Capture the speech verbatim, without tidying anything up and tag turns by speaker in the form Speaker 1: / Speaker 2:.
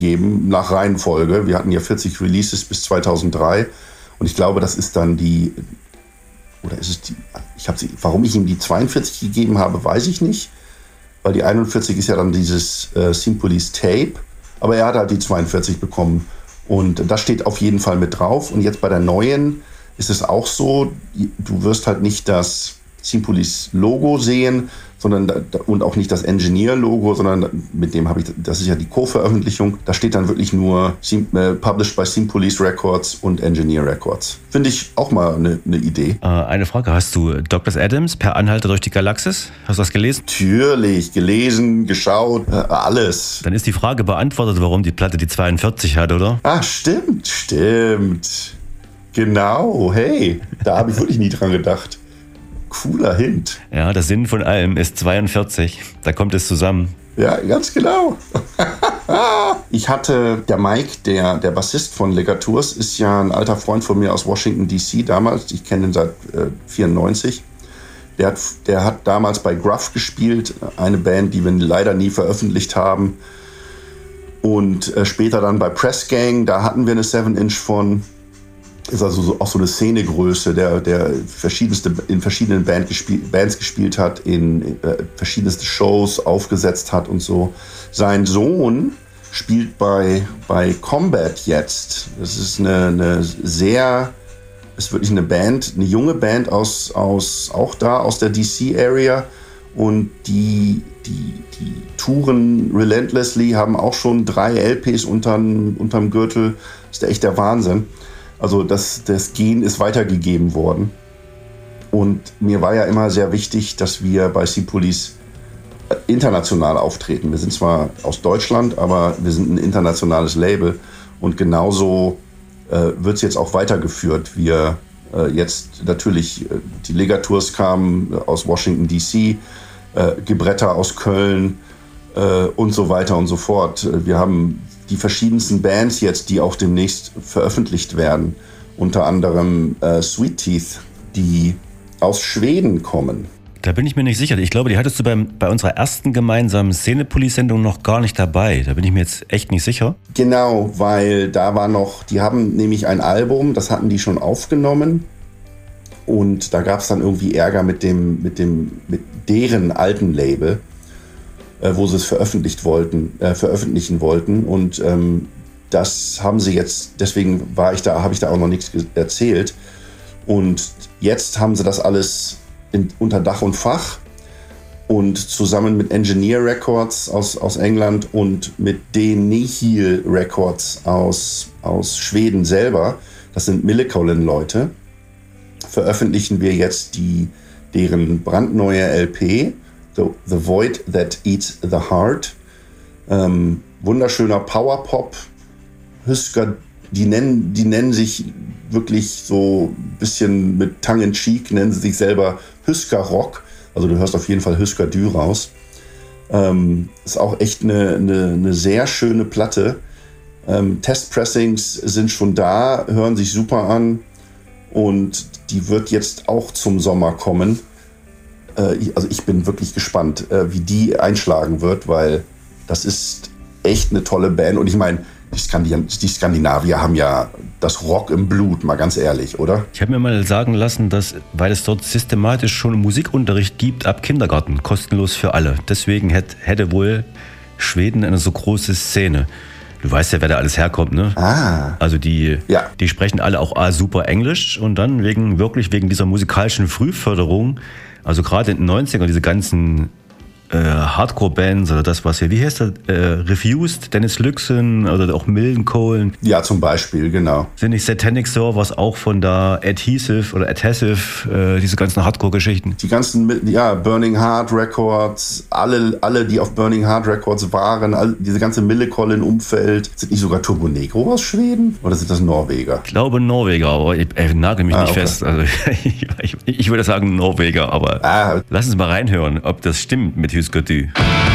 Speaker 1: geben nach Reihenfolge. Wir hatten ja vierzig Releases bis zweitausenddrei und ich glaube, das ist dann die, oder ist es die, ich habe sie, warum ich ihm die zweiundvierzig gegeben habe, weiß ich nicht, weil die einundvierzig ist ja dann dieses äh, Simpolice Tape, aber er hat halt die zweiundvierzig bekommen und das steht auf jeden Fall mit drauf und jetzt bei der neuen ist es auch so, du wirst halt nicht das Simpolice Logo sehen, sondern und auch nicht das Engineer-Logo, sondern mit dem habe ich, das ist ja die Co-Veröffentlichung, da steht dann wirklich nur äh, Published by Simpolice Records und Engineer Records. Finde ich auch mal eine ne Idee.
Speaker 2: Äh, eine Frage, hast du Douglas Adams per Anhalter durch die Galaxis? Hast du das gelesen?
Speaker 1: Natürlich, gelesen, geschaut, äh, alles.
Speaker 2: Dann ist die Frage beantwortet, warum die Platte die zweiundvierzig hat, oder?
Speaker 1: Ah, stimmt, stimmt. Genau, hey, da habe ich wirklich nie dran gedacht. Cooler Hint.
Speaker 2: Ja, der Sinn von allem ist zweiundvierzig. Da kommt es zusammen.
Speaker 1: Ja, ganz genau. Ich hatte, der Mike, der, der Bassist von Legatours, ist ja ein alter Freund von mir aus Washington D C damals. Ich kenne ihn seit äh, vierundneunzig. Der hat, der hat damals bei Gruff gespielt, eine Band, die wir leider nie veröffentlicht haben. Und äh, später dann bei Press Gang, da hatten wir eine seven inch von. Ist also so, auch so eine Szenegröße, der, der verschiedenste, in verschiedenen Band gespiel, Bands gespielt hat, in äh, verschiedenste Shows aufgesetzt hat und so. Sein Sohn spielt bei, bei Combat jetzt. Das ist eine, eine sehr, ist wirklich eine Band, eine junge Band aus, aus auch da aus der D C-Area. Und die, die, die touren relentlessly, haben auch schon drei L Ps unterm, unterm Gürtel. Das ist echt der Wahnsinn. Also das, das Gen ist weitergegeben worden. Und mir war ja immer sehr wichtig, dass wir bei Simpolice international auftreten. Wir sind zwar aus Deutschland, aber wir sind ein internationales Label. Und genauso äh, wird es jetzt auch weitergeführt. Wir äh, jetzt natürlich, äh, die Legatours kamen aus Washington D C, äh, Gebretter aus Köln äh, und so weiter und so fort. Wir haben die verschiedensten Bands jetzt, die auch demnächst veröffentlicht werden. Unter anderem äh, Sweet Teeth, die aus Schweden kommen.
Speaker 2: Da bin ich mir nicht sicher. Ich glaube, die hattest du beim, bei unserer ersten gemeinsamen Szenepolice-Sendung noch gar nicht dabei. Da bin ich mir jetzt echt nicht sicher.
Speaker 1: Genau, weil da war noch, die haben nämlich ein Album, das hatten die schon aufgenommen. Und da gab es dann irgendwie Ärger mit dem, mit dem, mit deren alten Label, wo sie es veröffentlicht wollten, äh, veröffentlichen wollten. Und ähm, das haben sie jetzt, deswegen war ich da, habe ich da auch noch nichts ge- erzählt. Und jetzt haben sie das alles in, unter Dach und Fach und zusammen mit Engineer Records aus, aus England und mit De Nihil Records aus, aus Schweden selber, das sind Millencolin-Leute, veröffentlichen wir jetzt die, deren brandneue L P, The, The Void That Eats the Heart. Ähm, wunderschöner Powerpop. Husker, die nennen, die nennen sich wirklich so ein bisschen mit Tongue in Cheek, nennen sie sich selber Husker Rock. Also du hörst auf jeden Fall Husker Dü raus. Ähm, ist auch echt eine, eine, eine sehr schöne Platte. Ähm, Testpressings sind schon da, hören sich super an. Und die wird jetzt auch zum Sommer kommen. Also ich bin wirklich gespannt, wie die einschlagen wird, weil das ist echt eine tolle Band. Und ich meine, die, Skandin- die Skandinavier haben ja das Rock im Blut, mal ganz ehrlich, oder?
Speaker 2: Ich habe mir mal sagen lassen, dass, weil es dort systematisch schon Musikunterricht gibt ab Kindergarten, kostenlos für alle. Deswegen hätte, hätte wohl Schweden eine so große Szene. Du weißt ja, wer da alles herkommt, ne?
Speaker 1: Ah.
Speaker 2: Also die,
Speaker 1: ja.
Speaker 2: die sprechen alle auch A, super Englisch und dann wegen wirklich wegen dieser musikalischen Frühförderung. Also gerade in den neunzigern, diese ganzen äh, Hardcore-Bands oder das, was hier, wie heißt das? Äh, Refused, Dennis Lyxzén oder auch Millencolin.
Speaker 1: Ja, zum Beispiel, genau.
Speaker 2: Sind nicht Satanic Servers auch von da, Adhesive oder Adhesive, äh, diese ganzen Hardcore-Geschichten?
Speaker 1: Die ganzen, ja, Burning Heart Records, alle, alle, die auf Burning Heart Records waren, all, diese ganze Millencolin-Umfeld. Sind nicht sogar Turbo Negro aus Schweden? Oder sind das Norweger?
Speaker 2: Ich glaube Norweger, aber ich äh, nagel mich ah, nicht okay. fest. Also ich, ich, ich würde sagen Norweger, aber ah. lass uns mal reinhören, ob das stimmt mit Husker Dü.